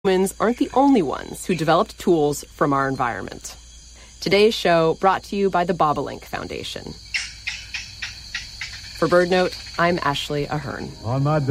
Humans aren't the only ones who developed tools from our environment. Today's show brought to you by the Bobolink Foundation. For BirdNote, I'm Ashley Ahern. On my